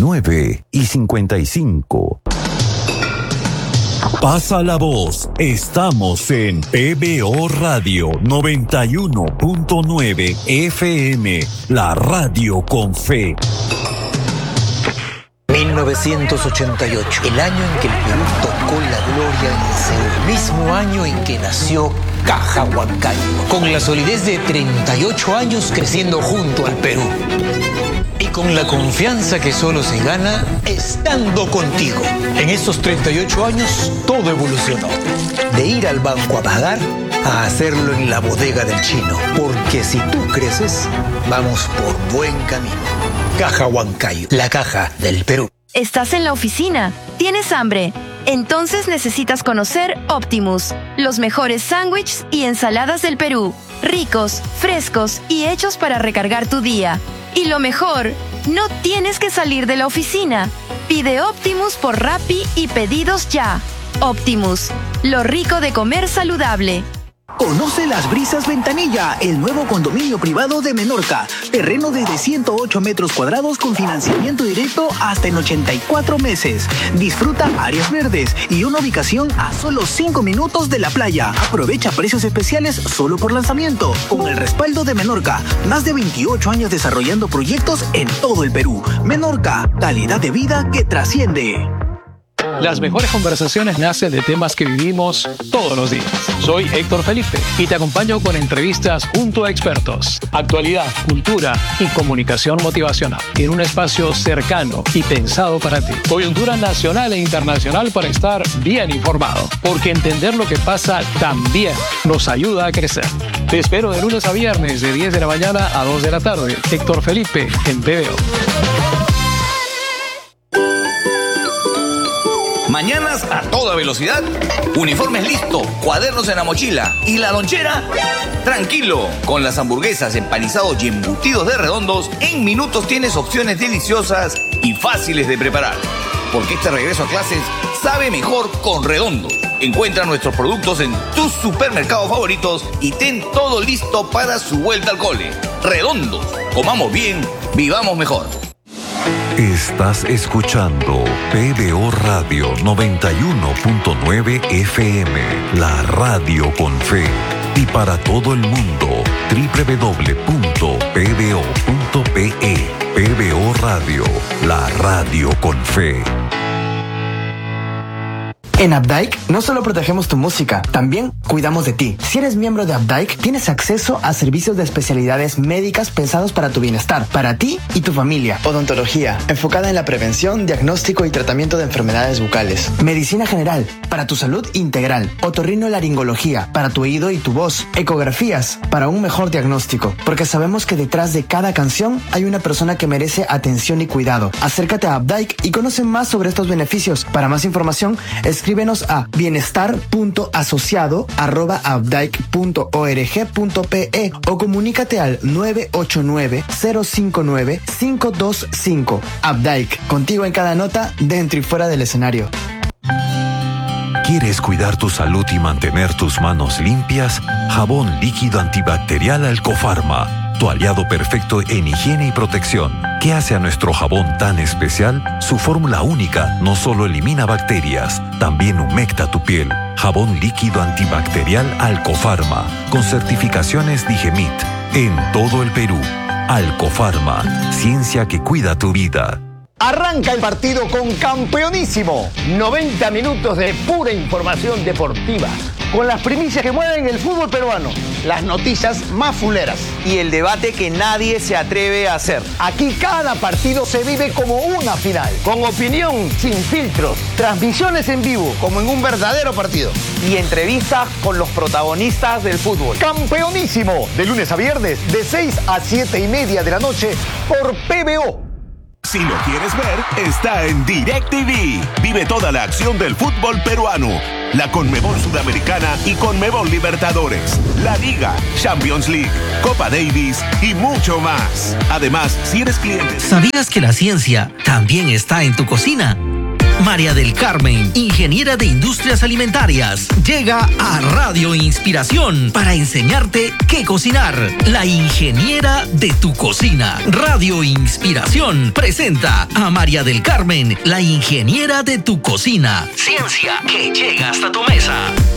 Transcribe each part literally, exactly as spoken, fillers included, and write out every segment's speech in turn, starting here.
nueve y cincuenta y cinco. Pasa la voz. Estamos en P B O Radio noventa y uno punto nueve F M, la radio con fe. mil novecientos ochenta y ocho, el año en que el Perú tocó la gloria en Seúl, mismo año en que nació Caja Huancayo, con la solidez de treinta y ocho años creciendo junto al Perú. Y con la confianza que solo se gana estando contigo. En estos treinta y ocho años todo evolucionó. De ir al banco a pagar a hacerlo en la bodega del chino. Porque si tú creces, vamos por buen camino. Caja Huancayo, la caja del Perú. ¿Estás en la oficina? ¿Tienes hambre? Entonces necesitas conocer Optimus, los mejores sándwiches y ensaladas del Perú. Ricos, frescos y hechos para recargar tu día. Y lo mejor, no tienes que salir de la oficina. Pide Optimus por Rappi y pedidos ya. Optimus, lo rico de comer saludable. Conoce Las Brisas Ventanilla, el nuevo condominio privado de Menorca. Terreno desde ciento ocho metros cuadrados con financiamiento directo hasta en ochenta y cuatro meses. Disfruta áreas verdes y una ubicación a solo cinco minutos de la playa. Aprovecha precios especiales solo por lanzamiento. Con el respaldo de Menorca, más de veintiocho años desarrollando proyectos en todo el Perú. Menorca, calidad de vida que trasciende. Las mejores conversaciones nacen de temas que vivimos todos los días. Soy Héctor Felipe y te acompaño con entrevistas junto a expertos, actualidad, cultura y comunicación motivacional en un espacio cercano y pensado para ti. Coyuntura nacional e internacional para estar bien informado, porque entender lo que pasa también nos ayuda a crecer. Te espero de lunes a viernes de diez de la mañana a dos de la tarde. Héctor Felipe en P B O. Mañanas a toda velocidad, uniformes listos, cuadernos en la mochila y la lonchera. Tranquilo, con las hamburguesas, empanizados y embutidos de Redondos, en minutos tienes opciones deliciosas y fáciles de preparar. Porque este regreso a clases sabe mejor con Redondos. Encuentra nuestros productos en tus supermercados favoritos y ten todo listo para su vuelta al cole. Redondos, comamos bien, vivamos mejor. Estás escuchando P B O Radio noventa y uno punto nueve F M, la radio con fe. Y para todo el mundo, doble u doble u doble u punto p b o punto p e. P B O Radio, la radio con fe. En Updike no solo protegemos tu música, también cuidamos de ti. Si eres miembro de Updike, tienes acceso a servicios de especialidades médicas pensados para tu bienestar, para ti y tu familia. Odontología, enfocada en la prevención, diagnóstico y tratamiento de enfermedades bucales. Medicina general, para tu salud integral. Otorrinolaringología, para tu oído y tu voz. Ecografías, para un mejor diagnóstico. Porque sabemos que detrás de cada canción hay una persona que merece atención y cuidado. Acércate a Updike y conoce más sobre estos beneficios. Para más información, escribe Escríbenos a bienestar punto asociado arroba updike punto org punto pe o comunícate al nueve ocho nueve, cero cinco nueve, cinco dos cinco. Updike, contigo en cada nota, dentro y fuera del escenario. ¿Quieres cuidar tu salud y mantener tus manos limpias? Jabón líquido antibacterial Alcofarma, tu aliado perfecto en higiene y protección. ¿Qué hace a nuestro jabón tan especial? Su fórmula única no solo elimina bacterias, también humecta tu piel. Jabón líquido antibacterial Alcofarma, con certificaciones Digemit, en todo el Perú. Alcofarma, ciencia que cuida tu vida. Arranca el partido con Campeonísimo. noventa minutos de pura información deportiva, con las primicias que mueven el fútbol peruano, las noticias más fuleras y el debate que nadie se atreve a hacer. Aquí cada partido se vive como una final, con opinión sin filtros, transmisiones en vivo como en un verdadero partido y entrevistas con los protagonistas del fútbol. Campeonísimo, de lunes a viernes, de seis a siete y media de la noche por P B O. Si lo quieres ver, está en DirecTV. Vive toda la acción del fútbol peruano, la Conmebol Sudamericana y Conmebol Libertadores, la Liga, Champions League, Copa Davis y mucho más. Además, si eres cliente... ¿Sabías que la ciencia también está en tu cocina? María del Carmen, ingeniera de industrias alimentarias, llega a Radio Inspiración para enseñarte qué cocinar. La ingeniera de tu cocina. Radio Inspiración presenta a María del Carmen, la ingeniera de tu cocina. Ciencia que llega hasta tu mesa.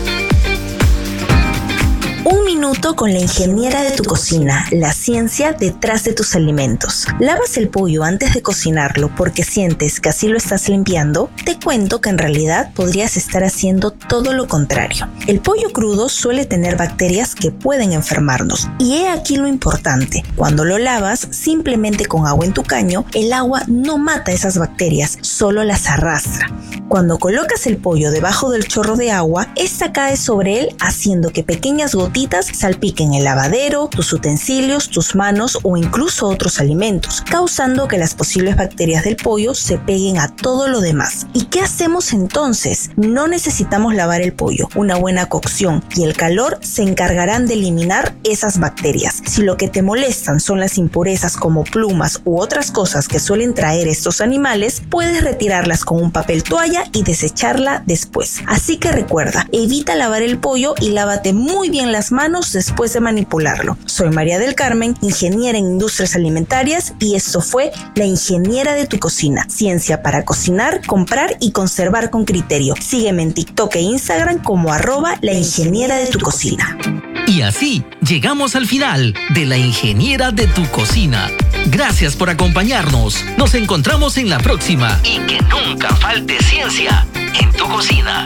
Un minuto con la ingeniera de tu cocina, la ciencia detrás de tus alimentos. ¿Lavas el pollo antes de cocinarlo porque sientes que así lo estás limpiando? Te cuento que en realidad podrías estar haciendo todo lo contrario. El pollo crudo suele tener bacterias que pueden enfermarnos. Y he aquí lo importante. Cuando lo lavas simplemente con agua en tu caño, el agua no mata esas bacterias, solo las arrastra. Cuando colocas el pollo debajo del chorro de agua, esta cae sobre él haciendo que pequeñas gotitas salpiquen el lavadero, tus utensilios, tus manos o incluso otros alimentos, causando que las posibles bacterias del pollo se peguen a todo lo demás. ¿Y qué hacemos entonces? No necesitamos lavar el pollo. Una buena cocción y el calor se encargarán de eliminar esas bacterias. Si lo que te molestan son las impurezas como plumas u otras cosas que suelen traer estos animales, puedes retirarlas con un papel toalla y desecharla después. Así que recuerda, evita lavar el pollo y lávate muy bien las manos después de manipularlo. Soy María del Carmen, ingeniera en industrias alimentarias, y esto fue La Ingeniera de tu Cocina. Ciencia para cocinar, comprar y conservar con criterio. Sígueme en TikTok e Instagram como arroba La Ingeniera de tu Cocina. Y así llegamos al final de La Ingeniera de tu Cocina. Gracias por acompañarnos. Nos encontramos en la próxima. Y que nunca falte ciencia en tu cocina.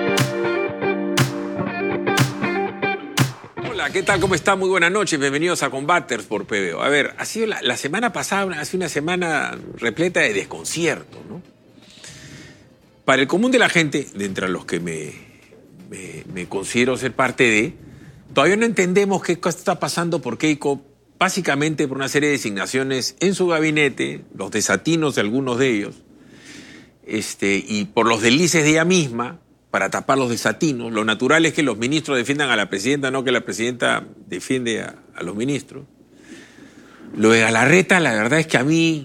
Hola, ¿qué tal? ¿Cómo está? Muy buenas noches. Bienvenidos a Combaters por P B O. A ver, ha sido la, la semana pasada, ha sido una semana repleta de desconcierto, ¿no? Para el común de la gente, de entre los que me, me, me considero ser parte de, todavía no entendemos qué está pasando por Keiko, básicamente por una serie de designaciones en su gabinete, los desatinos de algunos de ellos, este, y por los deslices de ella misma, para tapar los desatinos. Lo natural es que los ministros defiendan a la presidenta, no que la presidenta defiende a, a los ministros. Lo de Galarreta, la verdad es que a mí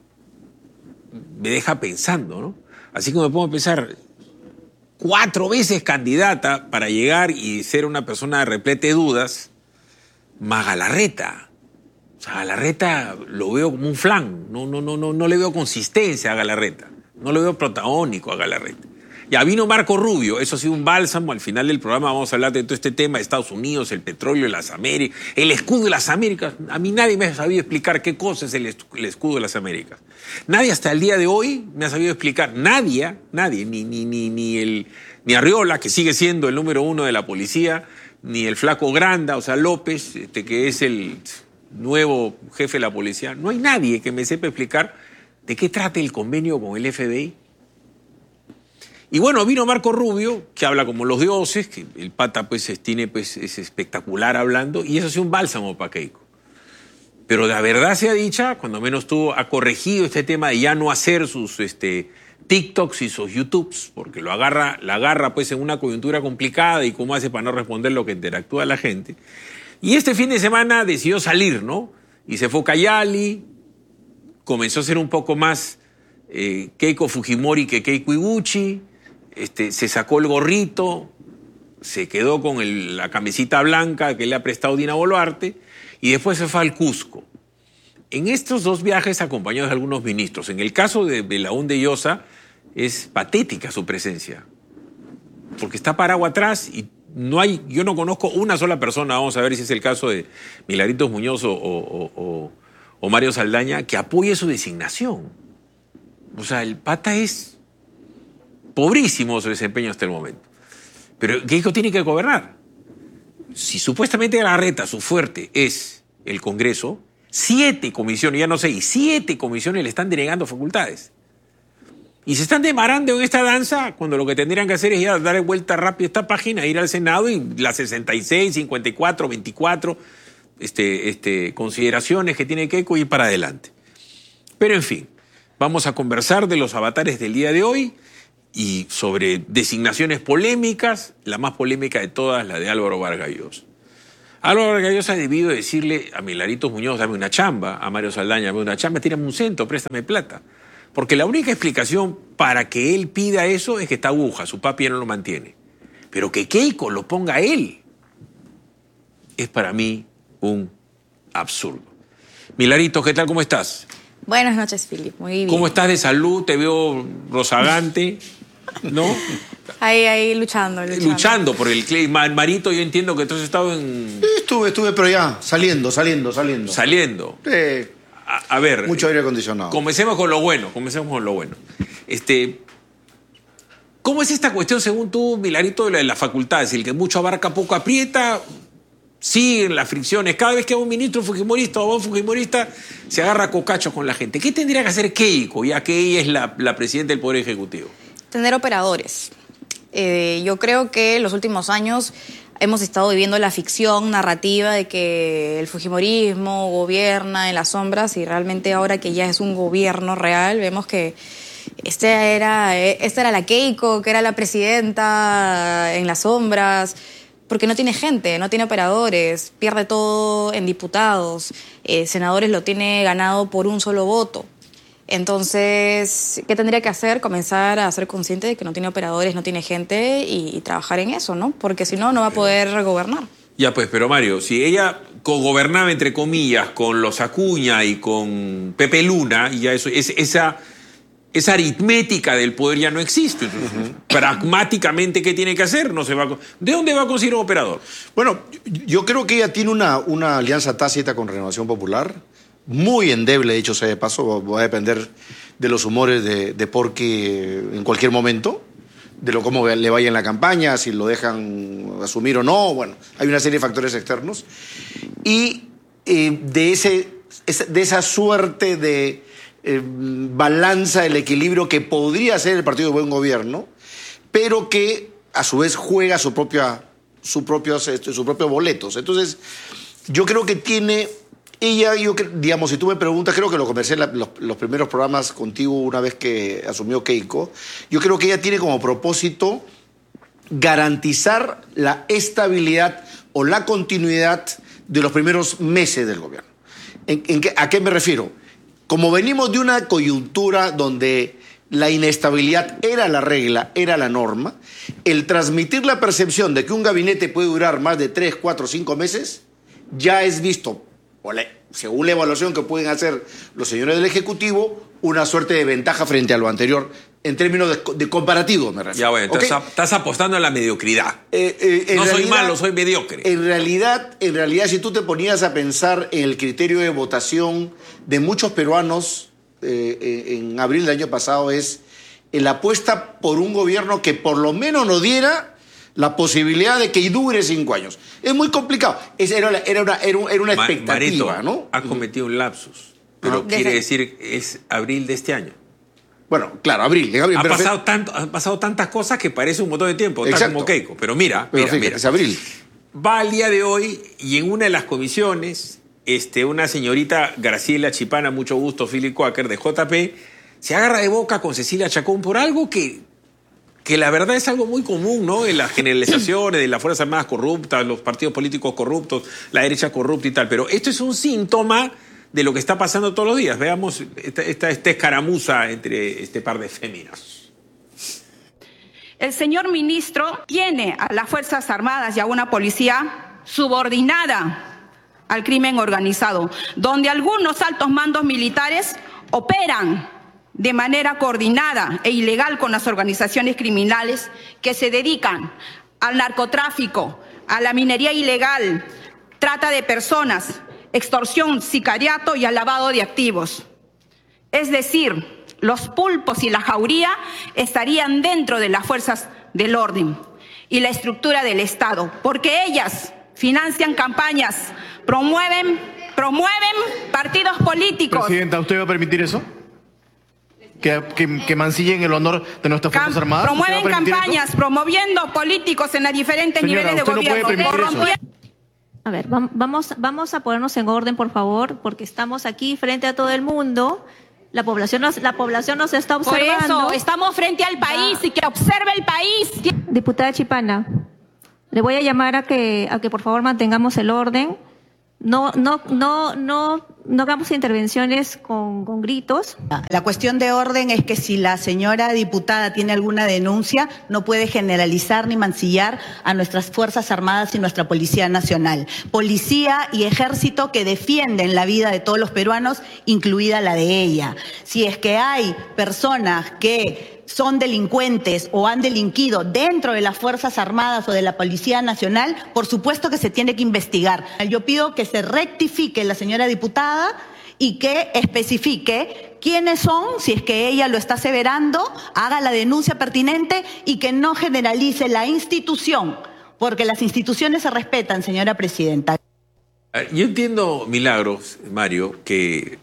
me deja pensando, ¿no? Así que me pongo a pensar, cuatro veces candidata para llegar y ser una persona repleta de dudas, más Galarreta. O sea, Galarreta lo veo como un flan, no, no, no, no, no le veo consistencia a Galarreta, no le veo protagónico a Galarreta. Ya vino Marco Rubio, eso ha sido un bálsamo. Al final del programa vamos a hablar de todo este tema de Estados Unidos, el petróleo de las Américas, el escudo de las Américas. A mí nadie me ha sabido explicar qué cosa es el, el escudo de las Américas. Nadie hasta el día de hoy me ha sabido explicar. Nadie, nadie, ni, ni, ni, ni, el, ni Arriola, que sigue siendo el número uno de la policía, ni el flaco Granda, o sea, López, este, que es el nuevo jefe de la policía. No hay nadie que me sepa explicar de qué trata el convenio con el F B I. Y bueno, vino Marco Rubio, que habla como los dioses, que el pata pues, es, tiene, pues, es espectacular hablando, y eso ha sido un bálsamo para Keiko. Pero la verdad sea dicha, cuando menos tú ha corregido este tema de ya no hacer sus este, TikToks y sus YouTubes, porque lo agarra, la agarra pues, en una coyuntura complicada y cómo hace para no responder lo que interactúa la gente. Y este fin de semana decidió salir, ¿no? Y se fue a Cayali, comenzó a ser un poco más eh, Keiko Fujimori que Keiko Iguchi. Este, se sacó el gorrito, se quedó con el, la camisita blanca que le ha prestado Dina Boluarte y después se fue al Cusco. En estos dos viajes acompañados de algunos ministros. En el caso de Belaúnde Llosa es patética su presencia, porque está parado atrás y no hay, yo no conozco una sola persona, vamos a ver si es el caso de Milagritos Muñoz o, o, o, o Mario Saldaña, que apoye su designación. O sea, el pata es pobrísimo su desempeño hasta el momento. Pero Keiko tiene que gobernar. Si supuestamente Galarreta, su fuerte es el Congreso, siete comisiones, ya no sé, siete comisiones le están denegando facultades. Y se están demarando en esta danza cuando lo que tendrían que hacer es ya dar vuelta rápido a esta página, ir al Senado y las sesenta y seis, cincuenta y cuatro, veinticuatro este, este, consideraciones que tiene Keiko y ir para adelante. Pero en fin, vamos a conversar de los avatares del día de hoy y sobre designaciones polémicas, la más polémica de todas, la de Álvaro Vargas Llosa. Álvaro Vargas Llosa ha debido decirle a Milagritos Muñoz, dame una chamba, a Mario Saldaña, dame una chamba, tírame un cento, préstame plata. Porque la única explicación para que él pida eso es que está aguja, su papi ya no lo mantiene. Pero que Keiko lo ponga a él es para mí un absurdo. Milarito, ¿qué tal? ¿Cómo estás? Buenas noches, Philip. Muy bien. ¿Cómo estás de salud? Te veo rozagante, ¿no? Ahí, ahí, luchando, luchando. Luchando por el clima. Marito, yo entiendo que tú has estado en... Estuve, estuve, pero ya, saliendo, saliendo, saliendo. Saliendo. Sí. A, a ver. Mucho aire acondicionado. Comencemos con lo bueno, comencemos con lo bueno. Este... ¿Cómo es esta cuestión, según tú, Milarito, de la, de la facultad? Es decir, que mucho abarca, poco aprieta, siguen las fricciones. Cada vez que un ministro fujimorista o un fujimorista se agarra a cocachos con la gente. ¿Qué tendría que hacer Keiko, ya que ella es la, la presidenta del Poder Ejecutivo? Tener operadores. Eh, yo creo que en los últimos años hemos estado viviendo la ficción narrativa de que el fujimorismo gobierna en las sombras y realmente ahora que ya es un gobierno real, vemos que Este era, esta era la Keiko, que era la presidenta en las sombras, porque no tiene gente, no tiene operadores, pierde todo en diputados, eh, senadores lo tiene ganado por un solo voto. Entonces, ¿qué tendría que hacer? Comenzar a ser consciente de que no tiene operadores, no tiene gente y, y trabajar en eso, ¿no? Porque si no, no va a poder gobernar. Ya pues, pero Mario, si ella cogobernaba, entre comillas, con los Acuña y con Pepe Luna, y ya eso, es, esa... Esa aritmética del poder ya no existe. Entonces, uh-huh. Pragmáticamente, ¿qué tiene que hacer? No se va a... ¿De dónde va a conseguir un operador? Bueno, yo creo que ella tiene una, una alianza tácita con Renovación Popular, muy endeble, de hecho, sea de paso, va a depender de los humores de, de Porky en cualquier momento, de lo cómo le vaya en la campaña, si lo dejan asumir o no, bueno, hay una serie de factores externos. Y eh, de, ese, de esa suerte de... Eh, balanza el equilibrio que podría ser el Partido de Buen Gobierno, pero que a su vez juega su, propia, su, propios, este, sus propios boletos. Entonces, yo creo que tiene... Ella, yo, digamos, si tú me preguntas, creo que lo conversé en la, los, los primeros programas contigo una vez que asumió Keiko, yo creo que ella tiene como propósito garantizar la estabilidad o la continuidad de los primeros meses del gobierno. ¿En, en qué, ¿A qué me refiero? Como venimos de una coyuntura donde la inestabilidad era la regla, era la norma, el transmitir la percepción de que un gabinete puede durar más de tres, cuatro, cinco meses, ya es visto, según la evaluación que pueden hacer los señores del Ejecutivo, una suerte de ventaja frente a lo anterior, en términos de, de comparativo, me refiero. Ya bueno, ¿Okay? estás, estás apostando a la mediocridad. Eh, eh, no realidad, soy malo, soy mediocre. En realidad, en realidad, si tú te ponías a pensar en el criterio de votación de muchos peruanos eh, en abril del año pasado, es la apuesta por un gobierno que por lo menos nos diera la posibilidad de que dure cinco años. Es muy complicado. Es, era, era, una, era, una, era una expectativa, Marito, ¿no? Has cometido un lapsus, pero ah, quiere decir es abril de este año. Bueno, claro, abril. En abril ha, pero pasado tanto, han pasado tantas cosas que parece un montón de tiempo, está como Keiko. Pero mira, pero mira, fíjate, mira. Es abril. Va al día de hoy y en una de las comisiones, este, una señorita Graciela Chipana, mucho gusto, Philip Quaker, de J P, se agarra de boca con Cecilia Chacón por algo que, que la verdad es algo muy común, ¿no? En las generalizaciones de las Fuerzas Armadas corruptas, los partidos políticos corruptos, la derecha corrupta y tal. Pero esto es un síntoma de lo que está pasando todos los días. Veamos esta, esta, esta escaramuza entre este par de féminas. El señor ministro tiene a las Fuerzas Armadas y a una policía subordinada al crimen organizado, donde algunos altos mandos militares operan de manera coordinada e ilegal con las organizaciones criminales que se dedican al narcotráfico, a la minería ilegal, trata de personas, extorsión, sicariato y al lavado de activos. Es decir, los pulpos y la jauría estarían dentro de las fuerzas del orden y la estructura del Estado, porque ellas financian campañas, promueven, promueven partidos políticos. Presidenta, ¿usted va a permitir eso? ¿Que, que, que mancillen el honor de nuestras Fuerzas Cam Armadas? Promueven campañas, eso? promoviendo políticos en los diferentes Señora, niveles de gobierno. No a ver, vamos, vamos a ponernos en orden, por favor, porque estamos aquí frente a todo el mundo. La población nos, la población nos está observando. Por eso, estamos frente al país y que observe el país. Diputada Chipana, le voy a llamar a que, a que por favor mantengamos el orden. No, no, no, no, no hagamos intervenciones con, con gritos. La cuestión de orden es que si la señora diputada tiene alguna denuncia, no puede generalizar ni mancillar a nuestras Fuerzas Armadas y nuestra Policía Nacional. Policía y ejército que defienden la vida de todos los peruanos, incluida la de ella. Si es que hay personas que son delincuentes o han delinquido dentro de las Fuerzas Armadas o de la Policía Nacional, por supuesto que se tiene que investigar. Yo pido que se rectifique la señora diputada y que especifique quiénes son, si es que ella lo está aseverando, haga la denuncia pertinente y que no generalice la institución, porque las instituciones se respetan, señora presidenta. Yo entiendo, Milagros, Mario, que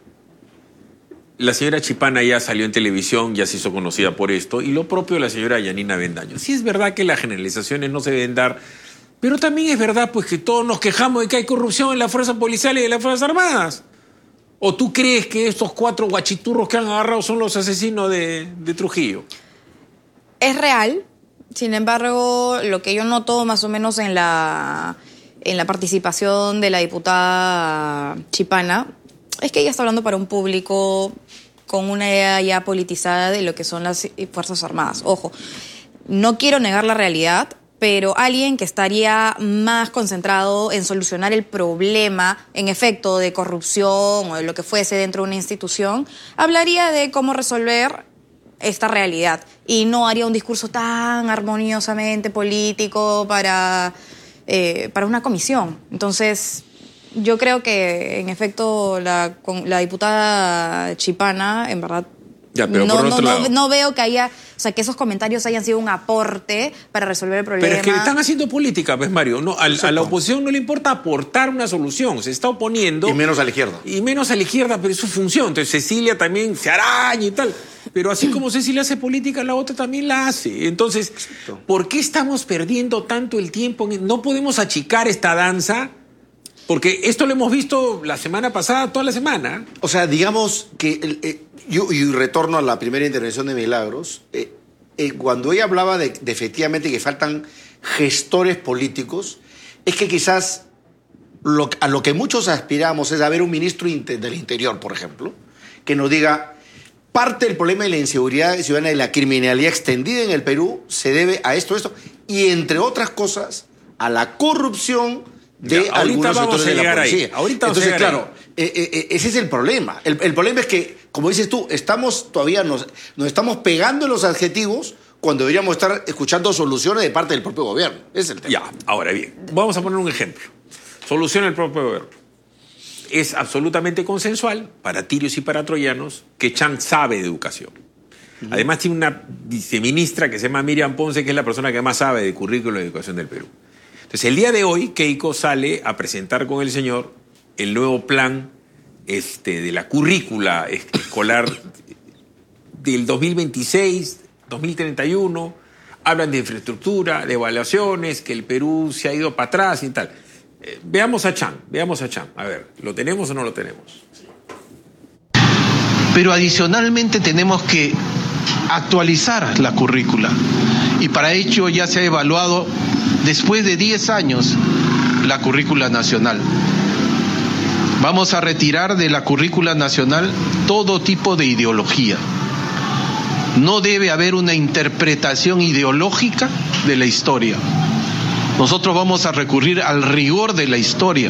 la señora Chipana ya salió en televisión, ya se hizo conocida por esto, y lo propio de la señora Yanina Bendaño. Sí es verdad que las generalizaciones no se deben dar, pero también es verdad pues que todos nos quejamos de que hay corrupción en la fuerza policial y en las Fuerzas Armadas. ¿O tú crees que estos cuatro guachiturros que han agarrado son los asesinos de, de Trujillo? Es real, sin embargo, lo que yo noto más o menos en la, en la participación de la diputada Chipana es que ella está hablando para un público con una idea ya politizada de lo que son las Fuerzas Armadas. Ojo, no quiero negar la realidad, pero alguien que estaría más concentrado en solucionar el problema, en efecto, de corrupción o de lo que fuese dentro de una institución, hablaría de cómo resolver esta realidad y no haría un discurso tan armoniosamente político para, eh, para una comisión. Entonces, yo creo que, en efecto, la, la diputada Chipana, en verdad, ya, pero no, por no, otro no, lado. no veo que haya, o sea, que esos comentarios hayan sido un aporte para resolver el problema. Pero es que están haciendo política, pues, Mario. No, al, a la oposición no le importa aportar una solución, se está oponiendo. Y menos a la izquierda. Y menos a la izquierda, pero es su función. Entonces Cecilia también se araña y tal. Pero así como Cecilia hace política, la otra también la hace. Entonces, ¿por qué estamos perdiendo tanto el tiempo? No podemos achicar esta danza. Porque esto lo hemos visto la semana pasada, toda la semana. O sea, digamos que, eh, yo y retorno a la primera intervención de Milagros, eh, eh, cuando ella hablaba de, de efectivamente que faltan gestores políticos, es que quizás lo, a lo que muchos aspiramos es a ver un ministro inter, del Interior, por ejemplo, que nos diga, parte del problema de la inseguridad ciudadana y de la criminalidad extendida en el Perú se debe a esto, esto, y entre otras cosas, a la corrupción de ya, algunos sectores de la policía. Ahí. Ahorita Entonces, vamos a claro, eh, eh, ese es el problema. El, el problema es que, como dices tú, estamos todavía nos, nos estamos pegando en los adjetivos cuando deberíamos estar escuchando soluciones de parte del propio gobierno. Ese es el tema. Ya, ahora bien, vamos a poner un ejemplo. Solución del propio gobierno. Es absolutamente consensual para tirios y para troyanos que Chan sabe de educación. Uh-huh. Además tiene una viceministra que se llama Miriam Ponce, que es la persona que más sabe de currículo de educación del Perú. Entonces, el día de hoy, Keiko sale a presentar con el señor el nuevo plan este, de la currícula escolar del dos mil veintiséis, dos mil treinta y uno. Hablan de infraestructura, de evaluaciones, que el Perú se ha ido para atrás y tal. Eh, veamos a Chan, veamos a Chan. A ver, ¿lo tenemos o no lo tenemos? Pero adicionalmente tenemos que actualizar la currícula. Y para ello ya se ha evaluado después de diez años la currícula nacional. Vamos a retirar de la currícula nacional todo tipo de ideología. No debe haber una interpretación ideológica de la historia. Nosotros vamos a recurrir al rigor de la historia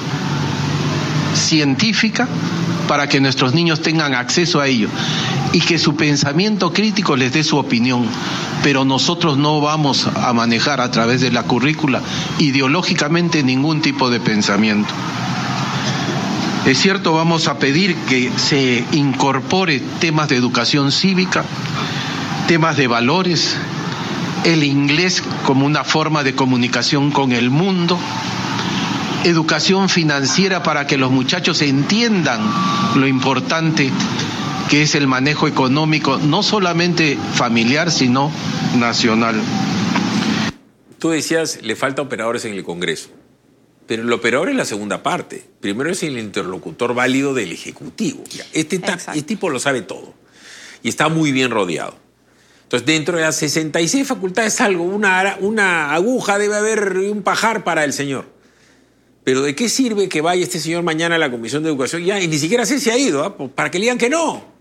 científica para que nuestros niños tengan acceso a ello y que su pensamiento crítico les dé su opinión. Pero nosotros no vamos a manejar a través de la currícula ideológicamente ningún tipo de pensamiento. Es cierto, vamos a pedir que se incorpore temas de educación cívica, temas de valores, el inglés como una forma de comunicación con el mundo, educación financiera para que los muchachos entiendan lo importante que es el manejo económico, no solamente familiar, sino nacional. Tú decías, le falta operadores en el Congreso. Pero el operador es la segunda parte. Primero es el interlocutor válido del Ejecutivo. Este, este tipo lo sabe todo. Y está muy bien rodeado. Entonces, dentro de las sesenta y seis facultades, algo, una, una aguja debe haber un pajar para el señor. Pero ¿de qué sirve que vaya este señor mañana a la Comisión de Educación? Ya, y ni siquiera sé si ha ido, ¿ah? Para que le digan que no.